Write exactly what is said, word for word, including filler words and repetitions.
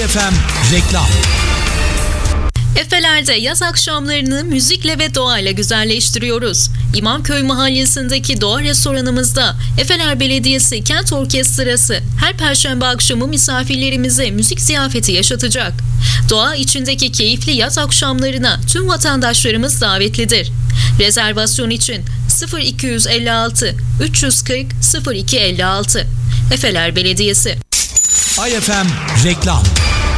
Ay F M reklam. Efeler'de yaz akşamlarını müzikle ve doğayla güzelleştiriyoruz. İmamköy Mahallesi'ndeki doğa restoranımızda Efeler Belediyesi Kent Orkestrası her perşembe akşamı misafirlerimize müzik ziyafeti yaşatacak. Doğa içindeki keyifli yaz akşamlarına tüm vatandaşlarımız davetlidir. Rezervasyon için sıfır iki yüz elli altı üç yüz kırk sıfır iki elli altı. Efeler Belediyesi. Ay F M reklam.